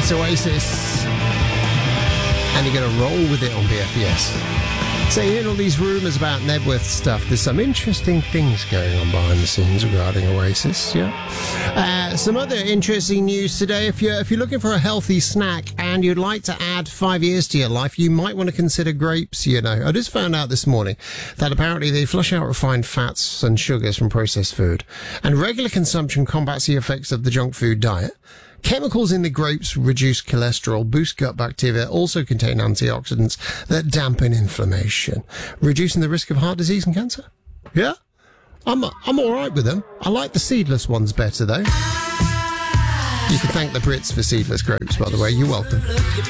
It's Oasis. And you're going to roll with it on BFBS. So you're hearing all these rumours about Nebworth stuff. There's some interesting things going on behind the scenes regarding Oasis, yeah. Some other interesting news today. If you're looking for a healthy snack and you'd like to add 5 years to your life, you might want to consider grapes, you know. I just found out this morning that apparently they flush out refined fats and sugars from processed food. And regular consumption combats the effects of the junk food diet. Chemicals in the grapes reduce cholesterol, boost gut bacteria, also contain antioxidants that dampen inflammation, reducing the risk of heart disease and cancer. Yeah? I'm all right with them. I like the seedless ones better, though. You can thank the Brits for seedless grapes, by the way. You're welcome.